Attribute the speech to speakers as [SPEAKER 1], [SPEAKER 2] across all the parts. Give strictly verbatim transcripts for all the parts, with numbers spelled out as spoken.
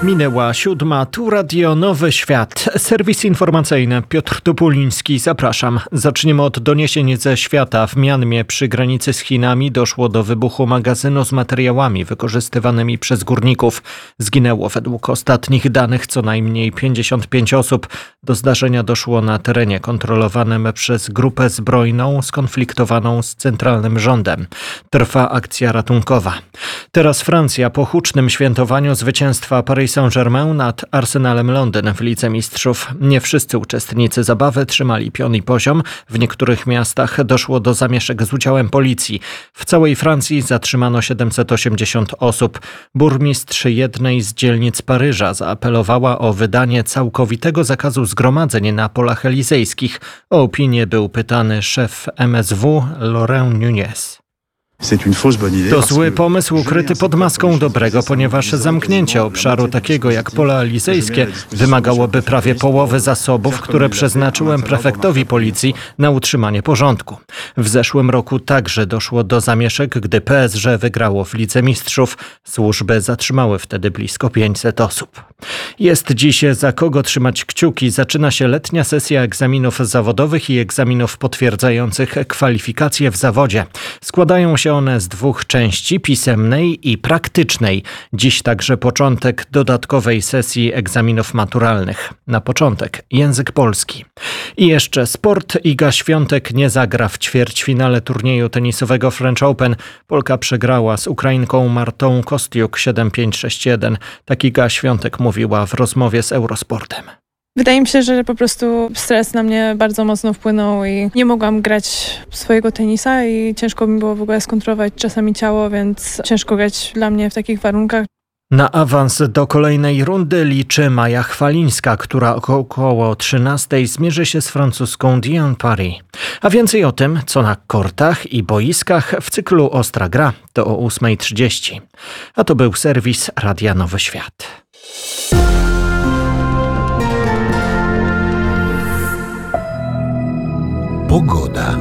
[SPEAKER 1] Minęła siódma, tu Radio Nowy Świat. Serwis informacyjny, Piotr Topuliński, zapraszam. Zaczniemy od doniesień ze świata. W Mianmie przy granicy z Chinami doszło do wybuchu magazynu z materiałami wykorzystywanymi przez górników. Zginęło według ostatnich danych co najmniej pięćdziesiąt pięć osób. Do zdarzenia doszło na terenie kontrolowanym przez grupę zbrojną skonfliktowaną z centralnym rządem. Trwa akcja ratunkowa. Teraz Francja po hucznym świętowaniu zwycięstwa Paris Saint-Germain nad Arsenalem Londyn w Lidze Mistrzów. Nie wszyscy uczestnicy zabawy trzymali pion i poziom. W niektórych miastach doszło do zamieszek z udziałem policji. W całej Francji zatrzymano siedemset osiemdziesiąt osób. Burmistrz jednej z dzielnic Paryża zaapelowała o wydanie całkowitego zakazu zgromadzeń na polach elizejskich. O opinię był pytany szef M S W Laurent Nunez. To zły pomysł ukryty pod maską dobrego, ponieważ zamknięcie obszaru takiego jak pola elizejskie wymagałoby prawie połowy zasobów, które przeznaczyłem prefektowi policji na utrzymanie porządku. W zeszłym roku także doszło do zamieszek, gdy P S G wygrało w Lidze Mistrzów. Służby zatrzymały wtedy blisko pięćset osób. Jest dziś za kogo trzymać kciuki. Zaczyna się letnia sesja egzaminów zawodowych i egzaminów potwierdzających kwalifikacje w zawodzie. Składają się one z dwóch części, pisemnej i praktycznej. Dziś także początek dodatkowej sesji egzaminów maturalnych. Na początek język polski. I jeszcze sport. Iga Świątek nie zagra w ćwierćfinale turnieju tenisowego French Open. Polka przegrała z Ukrainką Martą Kostiuk siedem pięć sześć jeden. Tak Iga Świątek mówiła w rozmowie z Eurosportem.
[SPEAKER 2] Wydaje mi się, że po prostu stres na mnie bardzo mocno wpłynął i nie mogłam grać swojego tenisa i ciężko mi było w ogóle skontrolować czasami ciało, więc ciężko grać dla mnie w takich warunkach.
[SPEAKER 1] Na awans do kolejnej rundy liczy Maja Chwalińska, która około trzynastej zmierzy się z francuską Diane Paris. A więcej o tym, co na kortach i boiskach w cyklu Ostra Gra, to o ósma trzydzieści. A to był serwis Radia Nowy Świat.
[SPEAKER 3] Pogoda.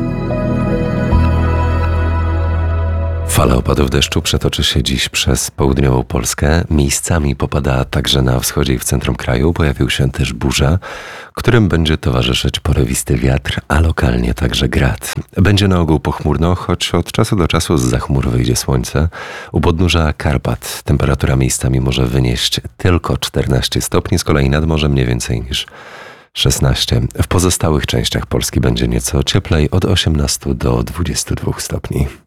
[SPEAKER 3] Fala opadów deszczu przetoczy się dziś przez południową Polskę. Miejscami popada także na wschodzie i w centrum kraju. Pojawił się też burza, którym będzie towarzyszyć porywisty wiatr, a lokalnie także grad. Będzie na ogół pochmurno, choć od czasu do czasu zza chmur wyjdzie słońce. U podnóża Karpat temperatura miejscami może wynieść tylko czternaście stopni, z kolei nad morzem mniej więcej niż szesnaście. W pozostałych częściach Polski będzie nieco cieplej, od osiemnastu do dwudziestu dwóch stopni.